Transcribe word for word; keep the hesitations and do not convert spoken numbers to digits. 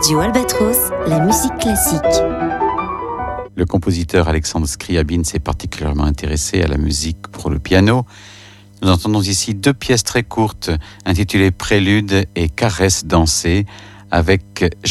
Radio Albatros, la musique classique. Le compositeur Alexandre Scriabine s'est particulièrement intéressé à la musique pour le piano. Nous entendons ici deux pièces très courtes intitulées Prélude et Caresse dansée avec